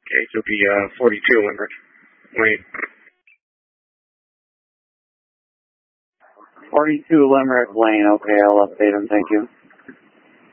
Okay, so it'll be 42 Limerick Lane. 42 Limerick Lane. Okay, I'll update him. Thank you.